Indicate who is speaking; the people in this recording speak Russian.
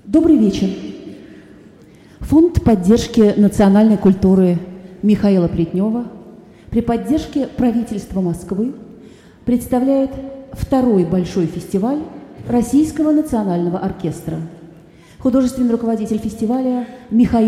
Speaker 1: Добрый вечер. Фонд поддержки национальной культуры Михаила Плетнева при поддержке правительства Москвы представляет второй большой фестиваль Российского национального оркестра. Художественный руководитель фестиваля Михаил